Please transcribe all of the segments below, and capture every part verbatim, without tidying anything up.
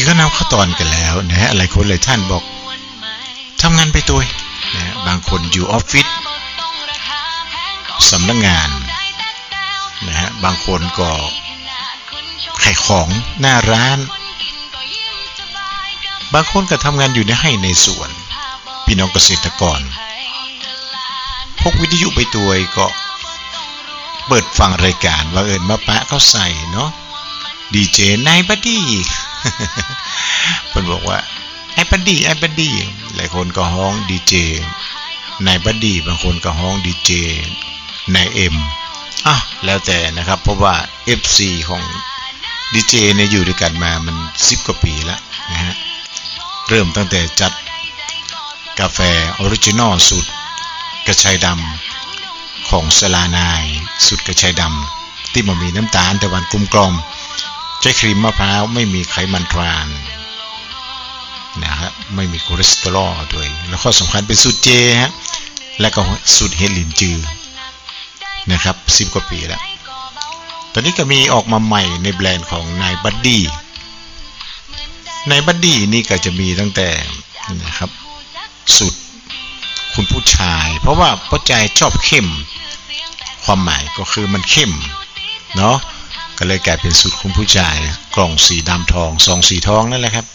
กี้ก็นำข้าวตอนกันแล้วนะฮะหลายคนหลายท่านบอกทำงานไปตัวนะบางคนอยู่ออฟฟิศสำนักงานนะฮะบางคนก็ขายของหน้าร้านบางคนก็ทำงานอยู่ในไร่ในสวนพี่น้องเกษตรกรพกวิทยุไปตัวก็เปิดฟังรายการว่าเอิญมาปะเขาใส่เนาะดีเจนายบัดดี้เพิ่นบอกว่าไอ้บัดดี้ไอ้บัดดี้หลายคนก็ฮ้องดีเจนายบัดดี้บางคนก็ฮ้องดีเจนายเอ็มอ่ะแล้วแต่นะครับเพราะว่า เอฟ ซี ของดีเจเนี่ยอยู่ด้วยกันมามันสิบกว่าปีแล้วนะฮะเริ่มตั้งแต่จัดกาแฟออริจินอลสูตรกระชายดำของสลานายสูตรกระชายดำที่มันมีน้ำตาลแต่วันกลมกล่อมใช้ครีมมะพร้าวไม่มีไขมันทรานนะครับไม่มีคอเลสเตอรอลด้วยแล้วข้อสำคัญเป็นสูตรเจฮะและก็สูตรเฮลินจือนะครับสิบกว่าปีแล้วตอนนี้ก็มีออกมาใหม่ในแบรนด์ของนายบัดดี้นายบัดดี้นี่ก็จะมีตั้งแต่นะครับสูตรคุณผู้ชายเพราะว่าพ่อใจชอบเข้มความหมายก็คือมันเข้มเนาะก็เลยกลายเป็นสูตรคุณผู้ชายกล่องสีดำทองซองสีทองนั่นแหละครับ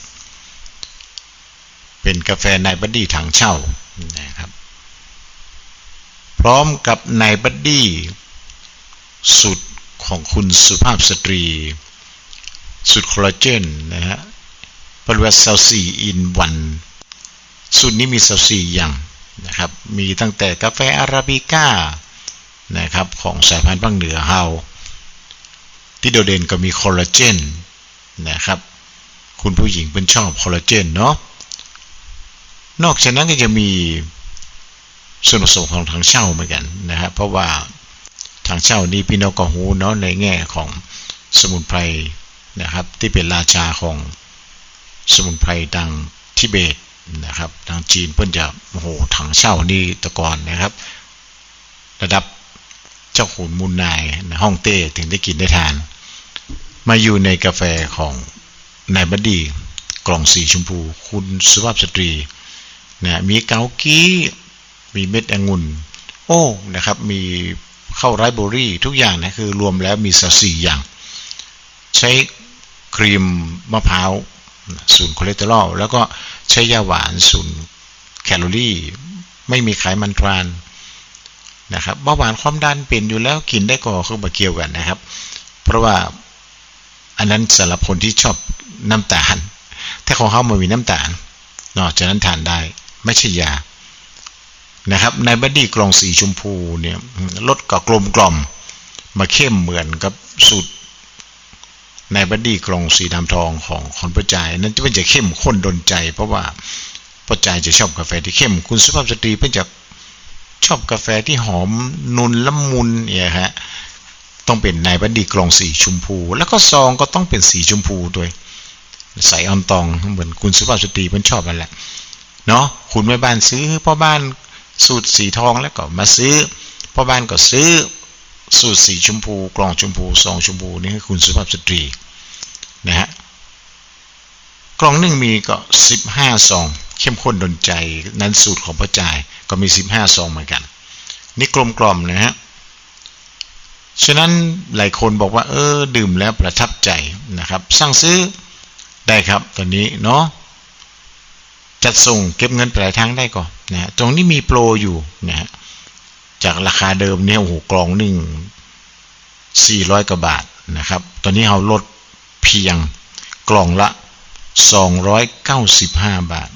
เป็นกาแฟนายบัดดี้ถังเช่านะครับพร้อมกับนายบัดดี้สูตรของคุณสุภาพสตรีสูตรคอลลาเจนนะฮะผลิตภัณฑ์สี่ in วันสูตรนี้มีสี่อย่างนะครับมีตั้งแต่กาแฟอาราบิก้านะครับของสายพันธุ์ภาคเหนือเฮาที่โดดเด่นก็มีคอลลาเจนนะครับคุณผู้หญิงเป็นชอบคอลลาเจนเนาะนอกจากนั้นก็จะมีส่วนผสมของถังเช่าเหมือนกันนะครับเพราะว่าถังเช่านี้พี่น้องก็รู้เนาะในแง่ของสมุนไพรนะครับที่เป็นราชาของสมุนไพรดังทิเบตนะครับทางจีนเพิ่นจะโอ้โหถังเช่านี่ตะกอนนะครับระดับเจ้าขุนมูลนายในฮ่องเต้ถึงได้กินได้ทานมาอยู่ในกาแฟของนายบัดดี้กล่องสีชมพูคุณสุภาพสตรีนะมีเกากี้มีเม็ดองุ่นโอ้นะครับมีข้าวไรซ์เบอร์รี่ทุกอย่างนะคือรวมแล้วมีสี่อย่างใช้ครีมมะพร้าวศูนย์คอเลสเตอรอลแล้วก็ใช้ยาหวานศูนย์แคลอรี่ไม่มีไขมันทรานนะครับเบาหวานความดันเป็นอยู่แล้วกินได้ก็คือบ่เกี่ยวกันนะครับเพราะว่าอันนั้นสำหรับคนที่ชอบน้ำตาลถ้าของเขาไม่มีน้ำตาลนอกจากนั้นทานได้ไม่ใช่ยานะครับในบัดดี้กล่องสีชมพูเนี่ยรสก็กลมกล่อมมาเข้มเหมือนกับสูตรในบัดดี้กล่องสีดำทองของคนประจายนั้นจะเป็นจะเข้มข้นดนใจเพราะว่าประจายจะชอบกาแฟที่เข้มคุณสุภาพสตรีเป็นจะชอบกาแฟที่หอมนุนละมุนเนี่ยฮะต้องเป็นในบัดดี้กล่องสีชมพูแล้วก็ซองก็ต้องเป็นสีชมพูด้วยใส่ออนตองเหมือนคุณสุภาพสตรีเพิ่นชอบนั่นแหละเนาะคุณแม่บ้านซื้อพ่อบ้านสูตรสีทองแล้วก็มาซื้อพ่อบ้านก็ซื้อสูตรสีชมพูกล่องชมพูซองชมพูนี่ให้คุณสุภาพสตรีนะฮะกล่องหนึ่งมีก็สิบห้าซองเข้มข้นดนใจนั้นสูตรของพ่อจ่ายก็มีสิบห้าซองเหมือนกันนี่กลมกล่อมนะฮะฉะนั้นหลายคนบอกว่าเออดื่มแล้วประทับใจนะครับสั่งซื้อได้ครับตอนนี้เนาะจัดส่งเก็บเงินปลายทางได้ก่อนนะตรงนี้มีโปรอยู่นะฮะจากราคาเดิมเนี่ยโอ้โหกล่องหนึ่งสี่ร้อยกว่าบาทนะครับตอนนี้เราลดเพียงกล่องละสองร้อยเก้าสิบห้าบาท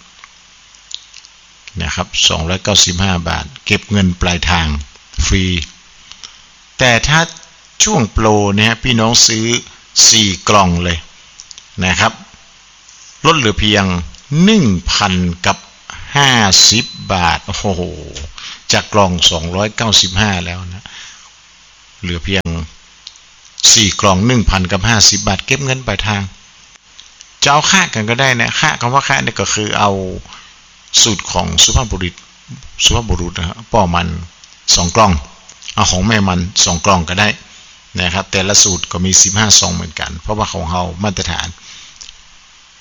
นะครับสองร้อยเก้าสิบห้าบาทเก็บเงินปลายทางฟรีแต่ถ้าช่วงโปรเนี่ยพี่น้องซื้อสี่กล่องเลยนะครับลดเหลือเพียง หนึ่งพัน กับห้าสิบบาทโอ้โหจากกล่องสองร้อยเก้าสิบห้าแล้วนะเหลือเพียงสี่กล่อง หนึ่งพัน กับห้าสิบบาทเก็บเงินปลายทางจะเอาค่ากันก็ได้นะค่าคำว่าค่าเนี่ยก็คือเอาสูตรของสุภาพบุรุษสุภาพบุรุษนะฮะป้อมันสองกล่องเอาของแม่มันสองกล่องก็ได้นะครับแต่ละสูตรก็มีสิบห้าซองเหมือนกันเพราะว่าของเฮามาตรฐาน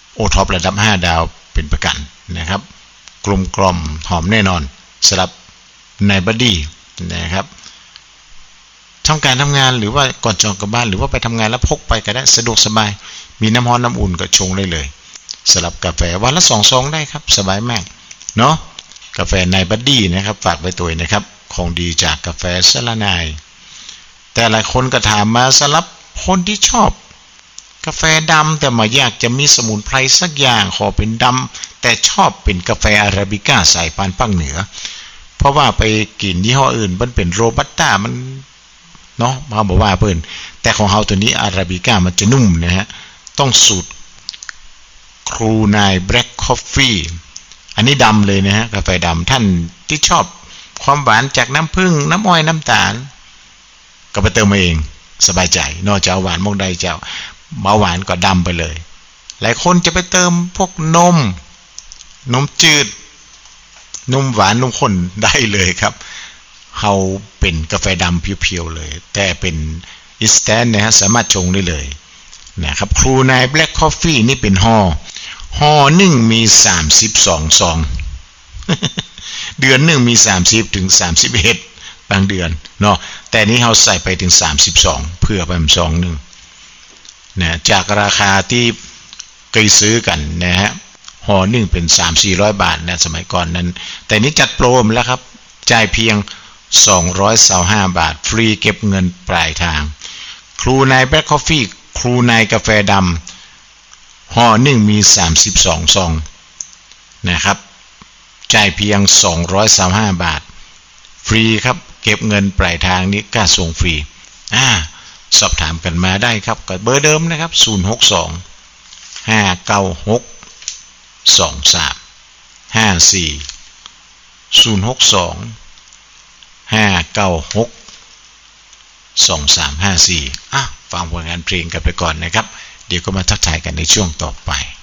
โอท็อประดับห้าดาวเป็นประกันนะครับกลมกล่อมหอมแน่นอนสำหรับในบัดดี้นะครับทำการทำงานหรือว่าก่อนจองกลับบ้านหรือว่าไปทำงานแล้วพกไปก็ได้สะดวกสบายมีน้ำร้อนน้ำอุ่นก็ชงได้เลยสำหรับกาแฟวันละสองซองได้ครับสบายมากเนาะกาแฟในบัดดี้นะครับฝากไว้ตัวนะครับของดีจากกาแฟสละนายแต่หลายคนก็ถามมาสำหรับคนที่ชอบกาแฟดำแต่มาอยากจะมีสมุนไพรสักอย่างขอเป็นดำแต่ชอบเป็นกาแฟอาราบิก้าสายพันธุ์ภาคเหนือเพราะว่าไปกินยี่ห้ออื่นมันเป็นโรบัสต้ามันเนาะเขาบอกว่าเพิ่นแต่ของเฮาตัวนี้อาราบิก้ามันจะนุ่มนะฮะต้องสูตรครูนายแบล็คคอฟฟี่อันนี้ดำเลยนะฮะกาแฟดำท่านที่ชอบความหวานจากน้ำผึ้งน้ำอ้อยน้ำตาลก็ไปเติมมาเองสบายใจนอกจากหวานมองใดเจ้าเบาหวานก็ดำไปเลยหลายคนจะไปเติมพวกนมนมจืดนมหวานนมข้นได้เลยครับเฮาเป็นกาแฟดำเพียวๆเลยแต่เป็นอินสแตนต์นะฮะสามารถชงได้เลยนะครับครูนายแบล็คคอฟฟี่นี่เป็นห่อห่อหนึ่งมีสามสิบสองซอง เดือนหนึ่งมีสามสิบถึงสามสิบเอ็ดบางเดือนเนาะแต่นี้เฮาใส่ไปถึงสามสิบสองเพื่อไปซองนึงนะจากราคาที่เคยซื้อกันนะฮะห่อหนึ่งเป็น สามถึงสี่ร้อย บาทนะสมัยก่อนนั้นแต่นี้จัดโปรมาแล้วครับจ่ายเพียงสองร้อยยี่สิบห้าบาทฟรีเก็บเงินปลายทางครูนายแบล็คคอฟฟี่ครูนายกาแฟดำห่อหนึ่งมีสามสิบสองซองนะครับจ่ายเพียงสองร้อยยี่สิบห้าบาทฟรีครับเก็บเงินปลายทางนี้ค่าส่งฟรีอ่าสอบถามกันมาได้ครับกับเบอร์เดิมนะครับศูนย์ หก สอง ห้า เก้า หก สอง สาม ห้า สี่ ศูนย์ หก สอง ห้า เก้า หก สอง สาม ห้า สี่อ่ะฟังผลงานเพลงกันไปก่อนนะครับเดี๋ยวก็มาทักทายกันในช่วงต่อไป